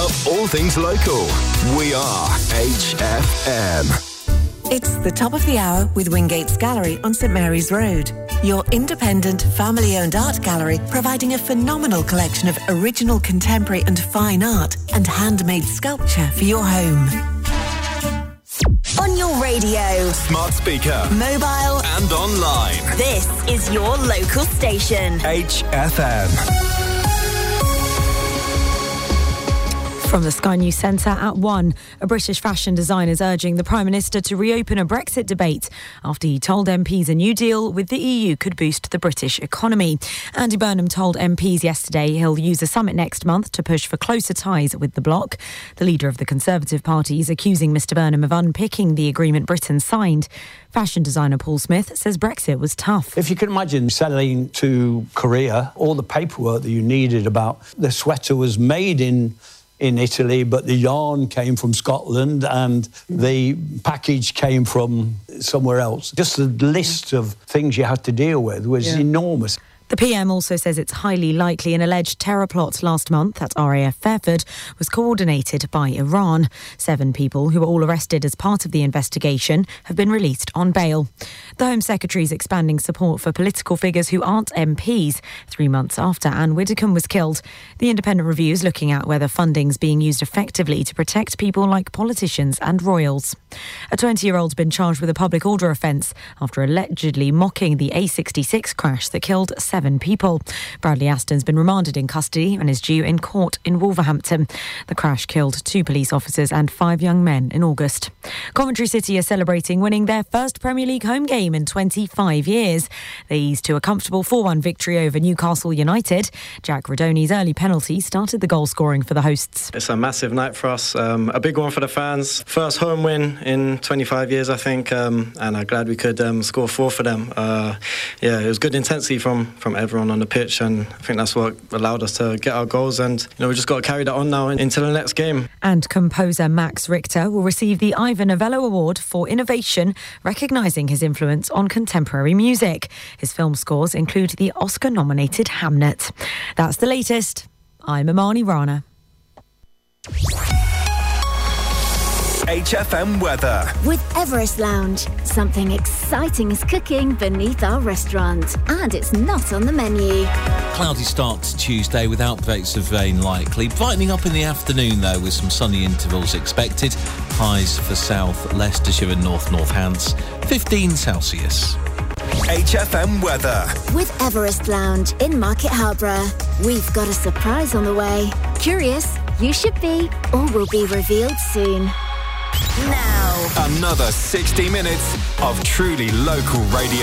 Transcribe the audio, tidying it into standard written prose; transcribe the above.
of all things local. We are HFM. It's the top of the hour with Wingate's Gallery on St Mary's Road. Your independent, family-owned art gallery providing a phenomenal collection of original contemporary and fine art and handmade sculpture for your home. On your radio, Smart speaker, mobile and online. This is your local station. HFM. From the Sky News Centre at 1, a British fashion designer is urging the Prime Minister to reopen a Brexit debate after he told MPs a new deal with the EU could boost the British economy. Andy Burnham told MPs yesterday he'll use a summit next month to push for closer ties with the bloc. The leader of the Conservative Party is accusing Mr Burnham of unpicking the agreement Britain signed. Fashion designer Paul Smith says Brexit was tough. If you can imagine selling to Korea, all the paperwork that you needed about the sweater was made in Italy, but the yarn came from Scotland and the package came from somewhere else. Just the list of things you had to deal with was enormous. The PM also says it's highly likely an alleged terror plot last month at RAF Fairford was coordinated by Iran. 7 people who were all arrested as part of the investigation have been released on bail. The Home Secretary is expanding support for political figures who aren't MPs 3 months after Anne Widdecombe was killed. The Independent Review is looking at whether funding's being used effectively to protect people like politicians and royals. A 20-year-old's been charged with a public order offence after allegedly mocking the A66 crash that killed 7 people. Bradley Aston's been remanded in custody and is due in court in Wolverhampton. The crash killed 2 police officers and 5 young men in August. Coventry City are celebrating winning their first Premier League home game in 25 years. They eased to a comfortable 4-1 victory over Newcastle United. Jack Rodoni's early penalty started the goal scoring for the hosts. It's a massive night for us, a big one for the fans. First home win in 25 years, I think, and I'm glad we could score 4 for them. It was good intensity from everyone on the pitch, and I think that's what allowed us to get our goals, and we just got to carry that on now into the next game. And composer Max Richter will receive the Ivor Novello Award for Innovation, recognising his influence on contemporary music. His film scores include the Oscar-nominated Hamnet. That's the latest. I'm Imani Rana. HFM weather. With Everest Lounge, something exciting is cooking beneath our restaurant, and it's not on the menu. Cloudy start to Tuesday with outbreaks of rain likely. Brightening up in the afternoon though with some sunny intervals expected. Highs for South Leicestershire and North Northants, 15 Celsius. HFM weather. With Everest Lounge in Market Harborough, we've got a surprise on the way. Curious? You should be. All will be revealed soon. Now, Another 60 minutes of truly local radio.